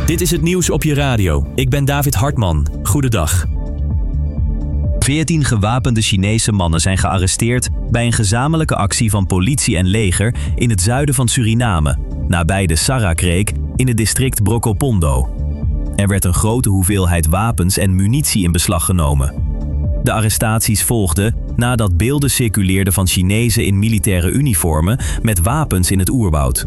Dit is het nieuws op je radio. Ik ben David Hartman. Goedendag. 14 gewapende Chinese mannen zijn gearresteerd bij een gezamenlijke actie van politie en leger in het zuiden van Suriname, nabij de Sarakreek in het district Brokopondo. Er werd een grote hoeveelheid wapens en munitie in beslag genomen. De arrestaties volgden nadat beelden circuleerden van Chinezen in militaire uniformen met wapens in het oerwoud.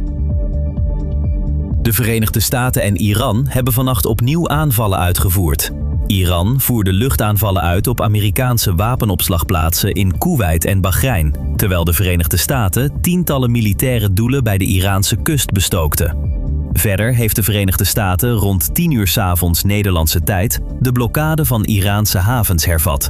De Verenigde Staten en Iran hebben vannacht opnieuw aanvallen uitgevoerd. Iran voerde luchtaanvallen uit op Amerikaanse wapenopslagplaatsen in Koeweit en Bahrein, terwijl de Verenigde Staten tientallen militaire doelen bij de Iraanse kust bestookten. Verder heeft de Verenigde Staten rond 10 uur 's avonds Nederlandse tijd de blokkade van Iraanse havens hervat.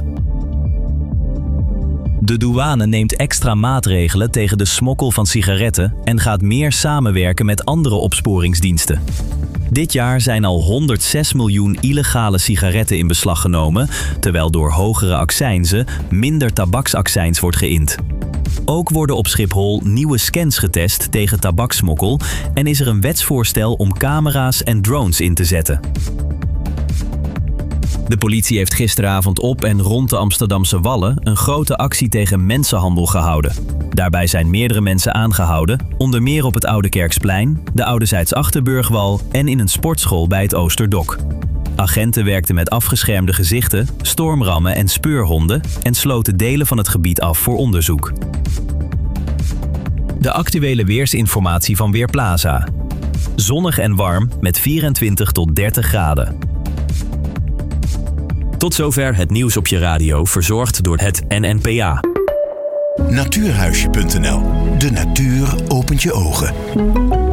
De douane neemt extra maatregelen tegen de smokkel van sigaretten en gaat meer samenwerken met andere opsporingsdiensten. Dit jaar zijn al 106 miljoen illegale sigaretten in beslag genomen, terwijl door hogere accijnzen minder tabaksaccijns wordt geïnd. Ook worden op Schiphol nieuwe scans getest tegen tabakssmokkel en is er een wetsvoorstel om camera's en drones in te zetten. De politie heeft gisteravond op en rond de Amsterdamse Wallen een grote actie tegen mensenhandel gehouden. Daarbij zijn meerdere mensen aangehouden, onder meer op het Oude Kerksplein, de Oudezijds Achterburgwal en in een sportschool bij het Oosterdok. Agenten werkten met afgeschermde gezichten, stormrammen en speurhonden en sloten delen van het gebied af voor onderzoek. De actuele weersinformatie van Weerplaza. Zonnig en warm met 24 tot 30 graden. Tot zover het nieuws op je radio, verzorgd door het NNPA. Natuurhuisje.nl. De natuur opent je ogen.